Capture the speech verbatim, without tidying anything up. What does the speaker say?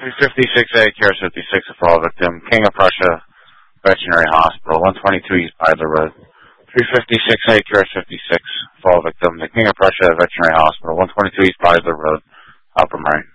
three fifty-six A, Care fifty-six, a fall victim, King of Prussia Veterinary Hospital, one twenty-two East Idler Road. three fifty-six A, Care fifty-six, fall victim, the King of Prussia Veterinary Hospital, one twenty-two East Idler Road, Upper Murray.